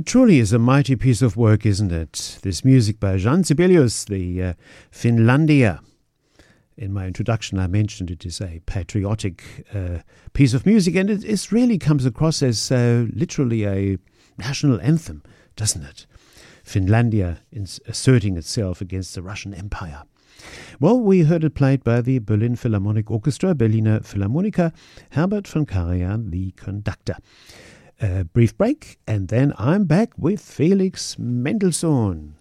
It truly is a mighty piece of work, isn't it? This music by Jean Sibelius, the Finlandia. In my introduction, I mentioned it is a patriotic piece of music, and it really comes across as literally a national anthem, doesn't it? Finlandia asserting itself against the Russian Empire. Well, we heard it played by the Berlin Philharmonic Orchestra, Berliner Philharmoniker, Herbert von Karajan, the conductor. A brief break, and then I'm back with Felix Mendelssohn.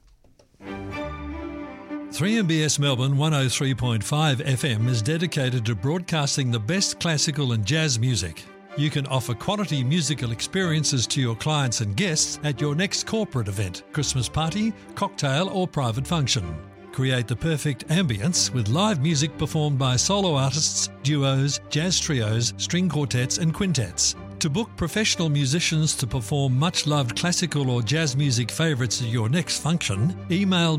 3MBS Melbourne 103.5 FM is dedicated to broadcasting the best classical and jazz music. You can offer quality musical experiences to your clients and guests at your next corporate event, Christmas party, cocktail or private function. Create the perfect ambience with live music performed by solo artists, duos, jazz trios, string quartets and quintets. To book professional musicians to perform much-loved classical or jazz music favourites at your next function, email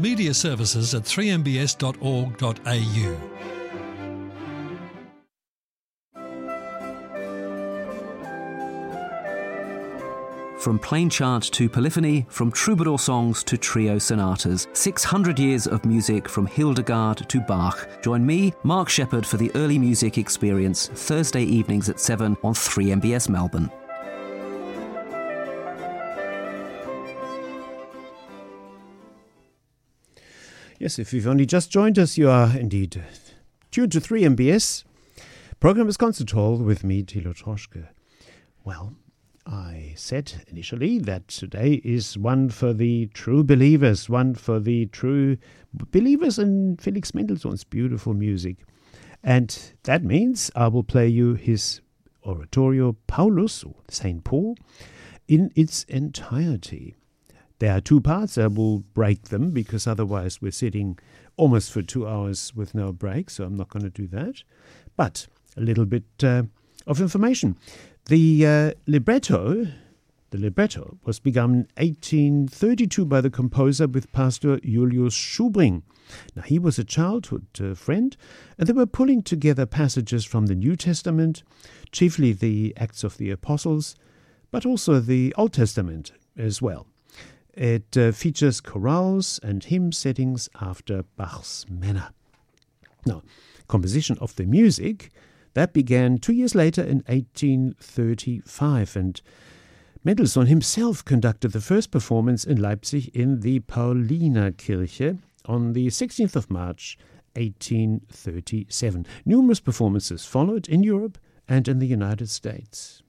mediaservices@3mbs.org.au. From plain chant to polyphony, from troubadour songs to trio sonatas, 600 years of music from Hildegard to Bach. Join me, Mark Shepherd, for the Early Music Experience, Thursday evenings at 7 on 3MBS Melbourne. Yes, if you've only just joined us, you are indeed tuned to 3MBS. Program is Concert Hall with me, Thilo Troschke. Well, I said initially that today is one for the true believers, one for the true believers in Felix Mendelssohn's beautiful music. And that means I will play you his oratorio Paulus, or St. Paul, in its entirety. There are two parts. I will break them because otherwise we're sitting almost for 2 hours with no break, so I'm not going to do that. But a little bit of information. The libretto was begun in 1832 by the composer with Pastor Julius Schubring. Now, he was a childhood friend, and they were pulling together passages from the New Testament, chiefly the Acts of the Apostles, but also the Old Testament as well. It features chorales and hymn settings after Bach's manner. Now, composition of the music that began 2 years later in 1835, and Mendelssohn himself conducted the first performance in Leipzig in the Paulinerkirche on the 16th of March, 1837. Numerous performances followed in Europe and in the United States.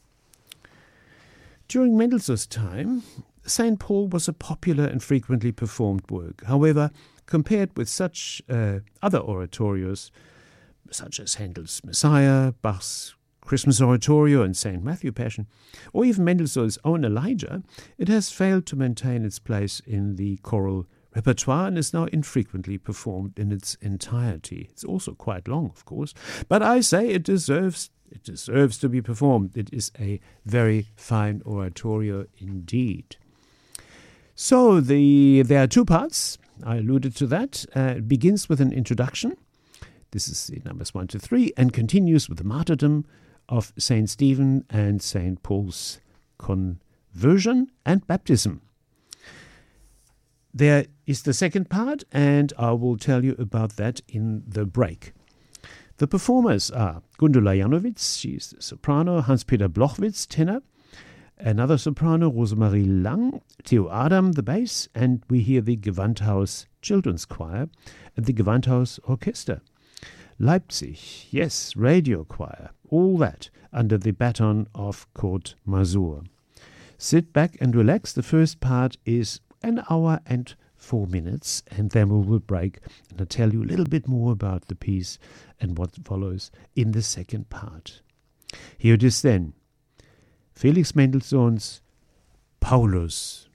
During Mendelssohn's time, St. Paul was a popular and frequently performed work. However, compared with such other oratorios, such as Handel's Messiah, Bach's Christmas Oratorio and St. Matthew Passion, or even Mendelssohn's own Elijah, it has failed to maintain its place in the choral repertoire and is now infrequently performed in its entirety. It's also quite long, of course, but I say it deserves to be performed. It is a very fine oratorio indeed. So there are two parts. I alluded to that. It begins with an introduction. This is the numbers 1 to 3, and continues with the martyrdom of St. Stephen and St. Paul's conversion and baptism. There is the second part, and I will tell you about that in the break. The performers are Gundula Janowitz, she is the soprano, Hans-Peter Blochwitz, tenor, another soprano, Rosemarie Lang, Theo Adam, the bass, and we hear the Gewandhaus Children's Choir and the Gewandhaus Orchester. Leipzig, yes, radio choir, all that under the baton of Kurt Masur. Sit back and relax. The first part is 1 hour and 4 minutes, and then we will break and I'll tell you a little bit more about the piece and what follows in the second part. Here it is then, Felix Mendelssohn's Paulus.